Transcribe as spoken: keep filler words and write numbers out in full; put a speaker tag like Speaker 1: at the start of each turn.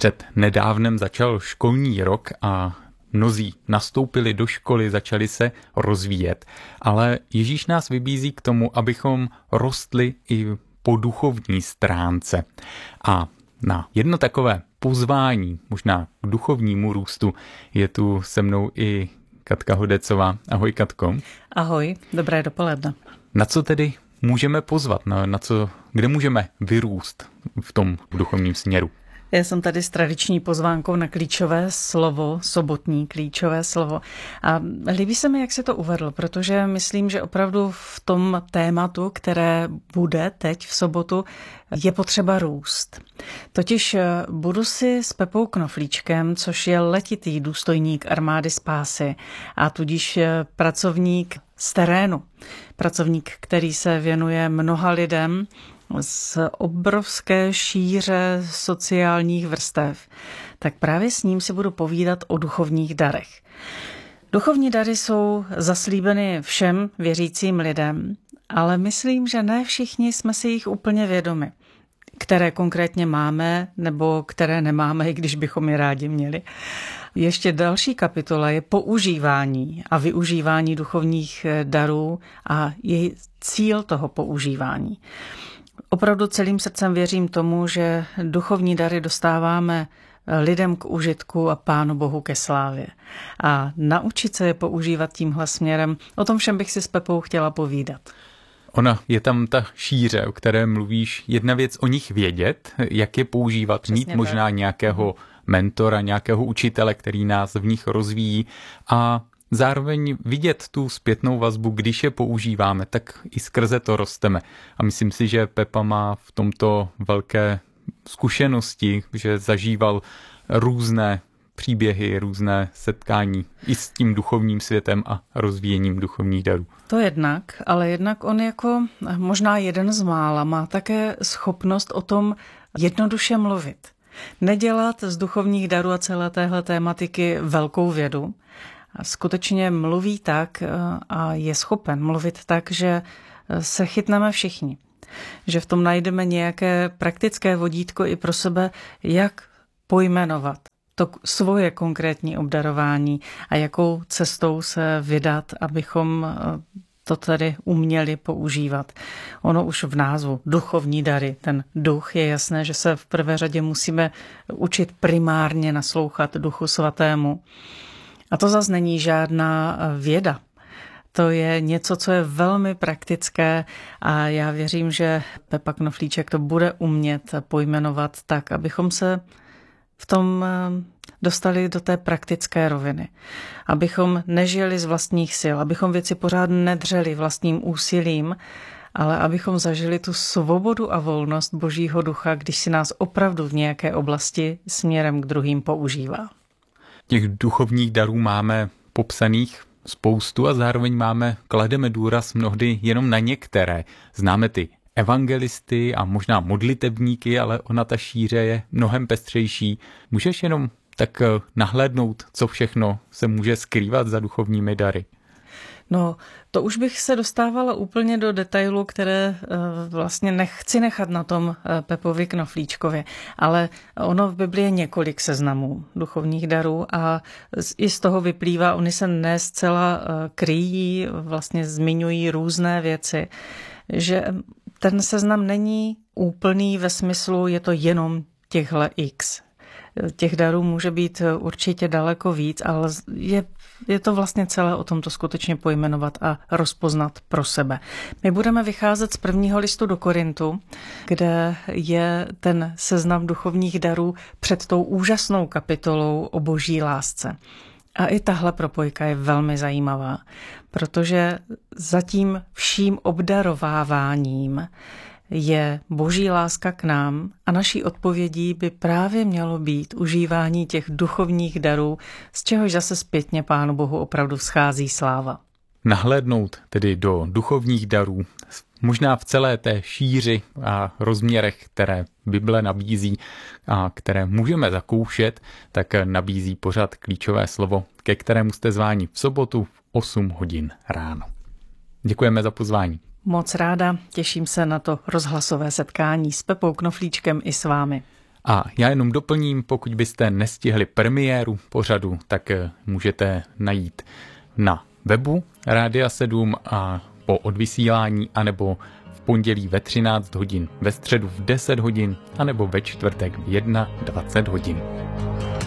Speaker 1: Před nedávnem začal školní rok a mnozí nastoupili do školy, začali se rozvíjet, ale Ježíš nás vybízí k tomu, abychom rostli i po duchovní stránce. A na jedno takové pozvání, možná k duchovnímu růstu, je tu se mnou i Katka Hodecová. Ahoj, Katko.
Speaker 2: Ahoj, dobré dopoledne.
Speaker 1: Na co tedy můžeme pozvat? Na, na co, kde můžeme vyrůst v tom duchovním směru?
Speaker 2: Já jsem tady s tradiční pozvánkou na klíčové slovo, sobotní klíčové slovo. A líbí se mi, jak se to uvedl, protože myslím, že opravdu v tom tématu, které bude teď v sobotu, je potřeba růst. Totiž budu si s Pepou Knoflíčkem, což je letitý důstojník armády spásy a tudíž pracovník z terénu. Pracovník, který se věnuje mnoha lidem z obrovské šíře sociálních vrstev, tak právě s ním si budu povídat o duchovních darech. Duchovní dary jsou zaslíbeny všem věřícím lidem, ale myslím, že ne všichni jsme si jich úplně vědomi. Které konkrétně máme, nebo které nemáme, i když bychom je rádi měli. Ještě další kapitola je používání a využívání duchovních darů a její cíl toho používání. Opravdu celým srdcem věřím tomu, že duchovní dary dostáváme lidem k užitku a Pánu Bohu ke slávě. A naučit se je používat tímhle směrem, o tom všem bych si s Pepou chtěla povídat.
Speaker 1: Ona je tam ta šíře, o které mluvíš. Jedna věc o nich vědět, jak je používat, přesně mít možná tak. Nějakého mentora, nějakého učitele, který nás v nich rozvíjí a zároveň vidět tu zpětnou vazbu, když je používáme, tak i skrze to rosteme. A myslím si, že Pepa má v tomto velké zkušenosti, že zažíval různé příběhy, různé setkání i s tím duchovním světem a rozvíjením duchovních darů.
Speaker 2: To jednak, ale jednak on jako možná jeden z mála má také schopnost o tom jednoduše mluvit. Nedělat z duchovních darů a celé téhle tématiky velkou vědu. Skutečně mluví tak a je schopen mluvit tak, že se chytneme všichni. Že v tom najdeme nějaké praktické vodítko i pro sebe, jak pojmenovat to svoje konkrétní obdarování a jakou cestou se vydat, abychom to tady uměli používat. Ono už v názvu duchovní dary, ten duch, je jasné, že se v prvé řadě musíme učit primárně naslouchat Duchu Svatému. A to zase není žádná věda. To je něco, co je velmi praktické a já věřím, že Pepa Knoflíček to bude umět pojmenovat tak, abychom se v tom dostali do té praktické roviny. Abychom nežili z vlastních sil, abychom věci pořád nedřeli vlastním úsilím, ale abychom zažili tu svobodu a volnost Božího ducha, když si nás opravdu v nějaké oblasti směrem k druhým používá.
Speaker 1: Těch duchovních darů máme popsaných spoustu a zároveň máme, klademe důraz mnohdy jenom na některé. Známe ty evangelisty a možná modlitebníky, ale ona ta šíře je mnohem pestřejší. Můžeš jenom tak nahlédnout, co všechno se může skrývat za duchovními dary?
Speaker 2: No, to už bych se dostávala úplně do detailu, které vlastně nechci nechat na tom Pepovi Knoflíčkovi, ale ono v Biblii je několik seznamů duchovních darů a i z toho vyplývá, oni se ne zcela kryjí, vlastně zmiňují různé věci, že ten seznam není úplný ve smyslu, je to jenom těchhle X. Těch darů může být určitě daleko víc, ale je, je to vlastně celé o tom to skutečně pojmenovat a rozpoznat pro sebe. My budeme vycházet z prvního listu do Korintu, kde je ten seznam duchovních darů před tou úžasnou kapitolou o boží lásce. A i tahle propojka je velmi zajímavá, protože za tím vším obdarováváním je boží láska k nám a naší odpovědí by právě mělo být užívání těch duchovních darů, z čehož zase zpětně Pánu Bohu opravdu schází sláva.
Speaker 1: Nahlédnout tedy do duchovních darů, možná v celé té šíři a rozměrech, které Bible nabízí a které můžeme zakoušet, tak nabízí pořad klíčové slovo, ke kterému jste zváni v sobotu v osm hodin ráno. Děkujeme za pozvání.
Speaker 2: Moc ráda, těším se na to rozhlasové setkání s Pepou Knoflíčkem i s vámi.
Speaker 1: A já jenom doplním, pokud byste nestihli premiéru pořadu, tak můžete najít na webu Rádia sedm a po odvysílání, anebo v pondělí ve třináct hodin, ve středu v deset hodin, anebo ve čtvrtek v dvacet jedna hodin.